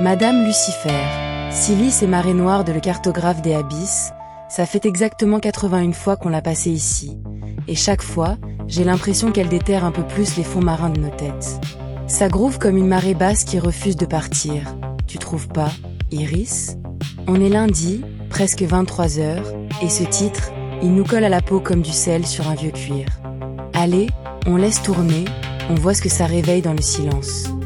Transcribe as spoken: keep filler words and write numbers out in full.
Madame Lucifer, Silice et marée noire de Le Cartographe des Abysses, ça fait exactement quatre-vingt-une fois qu'on l'a passée ici. Et chaque fois, j'ai l'impression qu'elle déterre un peu plus les fonds marins de nos têtes. Ça groove comme une marée basse qui refuse de partir. Tu trouves pas, Iris? On est lundi, presque vingt-trois heures, et ce titre, il nous colle à la peau comme du sel sur un vieux cuir. Allez, on laisse tourner, on voit ce que ça réveille dans le silence.